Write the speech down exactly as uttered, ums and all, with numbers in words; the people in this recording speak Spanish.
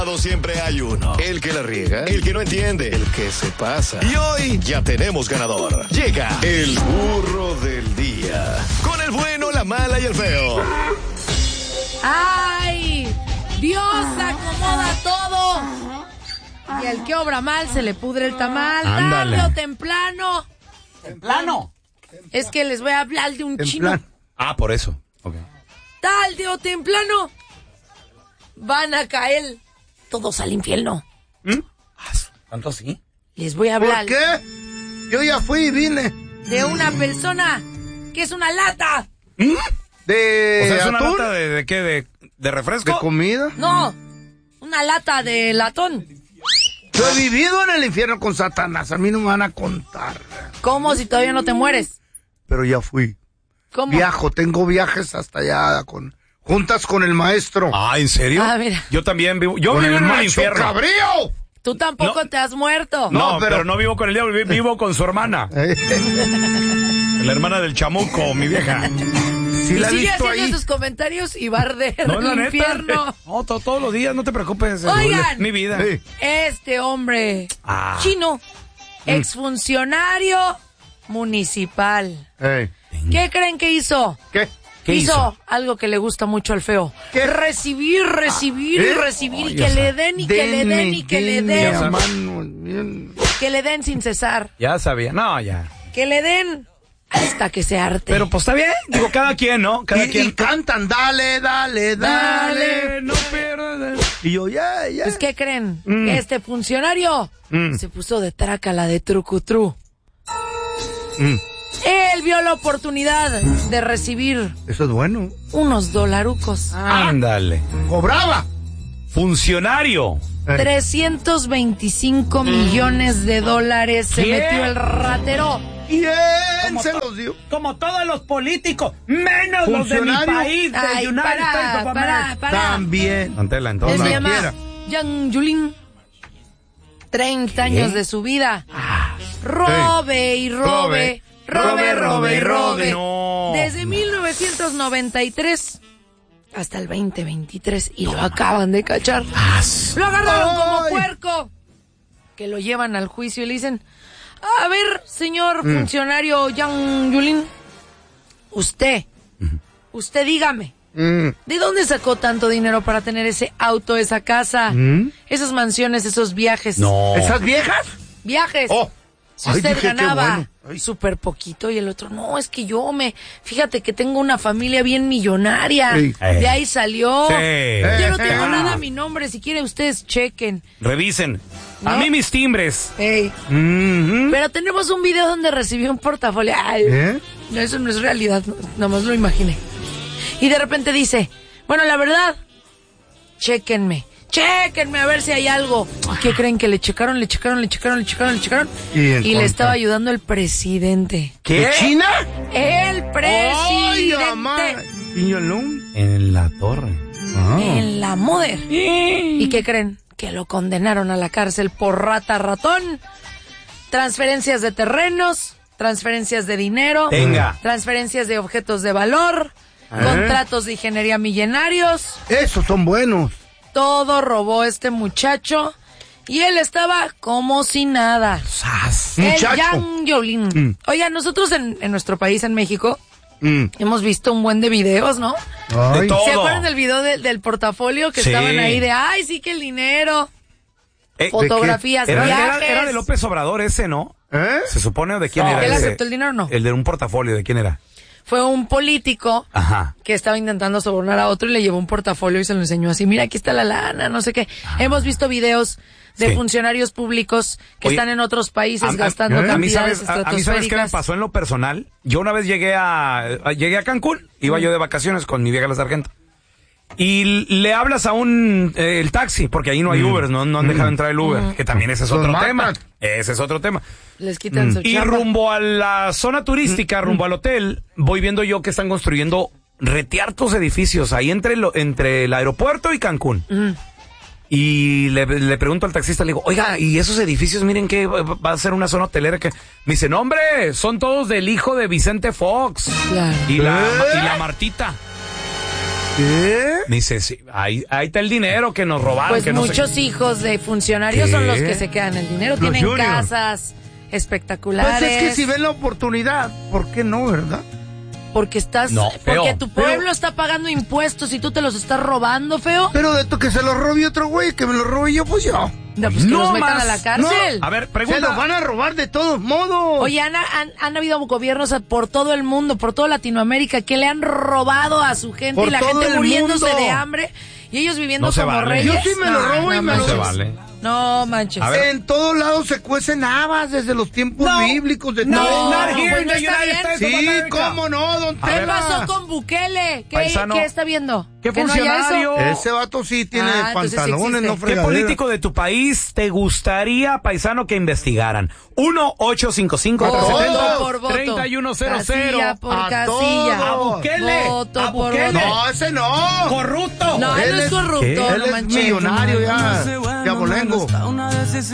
Siempre hay uno. El que la riega, el que no entiende, el que se pasa. Y hoy ya tenemos ganador. Llega el burro del día. Con el bueno, la mala y el feo. ¡Ay! Dios acomoda todo. Y al que obra mal se le pudre el tamal. Ándale. Tarde o temprano. ¿Templano? Es que les voy a hablar de un chino. Ah, por eso. Okay. Tarde o temprano van a caer todos al infierno. ¿Mm? ¿Tanto así? Les voy a hablar. ¿Por qué? Yo ya fui y vine. De una persona que es una lata. ¿Mm? ¿De O sea, ¿es una atún? lata de, de qué? ¿De, de refresco? ¿De comida? No, una lata de latón. Yo he vivido en el infierno con Satanás. A mí no me van a contar. ¿Cómo si todavía no te mueres? Pero ya fui. ¿Cómo? Viajo, tengo viajes hasta allá con juntas con el maestro. Ah, ¿en serio? Ah, mira. Yo también vivo. Yo con vivo el en el macho infierno. cabrío. Tú tampoco No. te has muerto. No, No, pero... pero- no vivo con el diablo, vi- vivo con su hermana. La hermana del chamuco, mi vieja. Sí y la he sigue visto haciendo ahí. sus comentarios y va a arder No, la el neta. infierno. No, to- todos los días, no te preocupes. Oigan. Mi vida. Sí. Este hombre Ah. chino, exfuncionario municipal. Ey, ¿Qué creen que hizo? ¿Qué? ¿Qué hizo? hizo? Algo que le gusta mucho al feo. ¿Qué? Recibir, recibir, ¿Eh? y recibir, y Ay, que ya le sabe. den, y que le den, y que le Denme, den. denme, mano, bien. Que le den sin cesar. Ya sabía. No, ya. Que le den hasta que se arte. Pero pues está bien. Digo, cada quien, ¿no? Cada Y, quien. y cantan, dale, dale, dale. no pierdas. Y yo, ya, ya. Pues, ¿qué creen? Mm. Este funcionario Mm. se puso de trácala de trucutru. Mm, Él vio la oportunidad de recibir Eso es bueno. unos dolarucos. Ándale. ¡Cobraba! Funcionario. Eh, trescientos veinticinco millones de dólares se ¿Qué? metió el ratero. ¿Quién se los dio? Como todos los políticos, menos los de mi país, Ay, para, para, para. También. Antela, Él entonces. se Donde llama quiera. Yang Yulin. treinta años de su vida. Robe y robe. Robe, robe, robe. No. Desde mil novecientos noventa y tres hasta el veinte veintitrés. Y lo acaban de cachar. Lo agarraron como Ay. puerco. Que lo llevan al juicio y le dicen: a ver, señor funcionario Yang Yulin, usted, usted dígame, Mm, ¿de dónde sacó tanto dinero para tener ese auto, esa casa, ¿Mm? esas mansiones, esos viajes? No. ¿Esas viejas? Viajes. Oh. Si Ay, usted dije, qué ganaba bueno. Ay. súper poquito y el otro, no, es que yo me, fíjate que tengo una familia bien millonaria. Sí. De ahí salió. Sí. Yo no tengo Ah. nada a mi nombre, si quieren ustedes chequen. Revisen. A ¿No? mí mis timbres. Ey. Mhm. Pero tenemos un video donde recibió un portafolio. Ay, ¿Eh? no, eso no es realidad, no, nada más lo imaginé. Y de repente dice, bueno, la verdad, chéquenme, chéquenme a ver si hay algo. ¿Y qué creen? Que le checaron, le checaron, le checaron, le checaron, le checaron. Y Y, encontró. le estaba ayudando el presidente. ¿Qué? ¿De China? El ¡Ay, mamá! presidente En la torre. en la Mother. ¿Y qué creen? Que lo condenaron a la cárcel por rata ratón. Transferencias de terrenos, transferencias de dinero, Venga. transferencias de objetos de valor, contratos de ingeniería millonarios. Esos son buenos. Todo robó este muchacho y él estaba como si nada. ¡Sas! El Muchacho. Yang Yolin. Mm. Oiga, nosotros en, en nuestro país, en México, Mm. hemos visto un buen de videos, ¿no? Ay. De todo. ¿Se acuerdan del video de- del portafolio que Sí. estaban ahí de, ay, sí que el dinero, Eh, fotografías, Era, era- viajes? era de López Obrador ese, ¿no? ¿Eh? Se supone, ¿o de quién No, era ¿él ese? aceptó el dinero o no? El de un portafolio, ¿de quién era? Fue un político Ajá. que estaba intentando sobornar a otro y le llevó un portafolio y se lo enseñó así, mira, aquí está la lana, no sé qué. Hemos visto videos de Sí. funcionarios públicos que Oye, están en otros países A- a- gastando a, mí cantidades sabes, a, a mí sabes qué me estratosféricas. pasó en lo personal. Yo una vez llegué a, a- llegué a Cancún, iba yo de vacaciones con mi vieja la sargento. Y l- le hablas a un eh, el taxi, porque ahí no hay Ubers, no, no han dejado entrar el Uber, que también ese es Los otro matan. tema. Ese es otro tema. Les quitan su Y chamba. rumbo a la zona turística, rumbo al hotel, voy viendo yo que están construyendo reteartos edificios ahí entre, lo, entre el aeropuerto y Cancún. Mm. Y le, le pregunto al taxista, le digo, oiga, ¿y esos edificios, miren que va a ser una zona hotelera? Que me dice, no, hombre, son todos del hijo de Vicente Fox. Claro. Y la, ¿Eh? y la Martita. ¿Qué? Me dice, sí, ahí, ahí está el dinero que nos robaron. Pues que no sé muchos qué. hijos de funcionarios ¿Qué? son los que se quedan el dinero. Los Tienen juniors. casas espectaculares. Pues es que si ven la oportunidad, ¿por qué no, verdad? Porque estás, No, porque feo, tu pueblo feo. está pagando impuestos y tú te los estás robando, feo. Pero de esto que se lo robe otro güey, que me lo robe yo, pues yo. No, pues que no los metan más. a la cárcel. A ver, Se pregunta. los van a robar de todos modos. Oye, Ana, han, han habido gobiernos por todo el mundo, por toda Latinoamérica, que le han robado a su gente Por y la todo gente el muriéndose mundo. de hambre y ellos viviendo No se como vale. reyes. Yo sí me lo robo y me no lo- se manches. vale. No manches. A ver. En todos lados se cuecen habas desde los tiempos No. bíblicos de No, todo. Not here pues in no the está United bien. States of Sí, America. cómo no, don A ¿Qué ver. Tela. pasó con Bukele? ¿Qué, Paisano. ¿qué está viendo? ¿Qué ¿Que no haya funcionario? eso? Ese vato sí tiene Ah, entonces sí pantalones, existe. no ¿Qué fregadera. político de tu país te gustaría, paisano, que investigaran? uno ocho cinco cinco Voto cuatro siete cero por voto. tres uno cero cero. Casilla por A casilla. todos. A Bukele. Voto A por Bukele. voto. No, ese no. ¡Corrupto! No, él Él no es es- corrupto, ¿Qué? no Él es manches. millonario ya, de abolengo.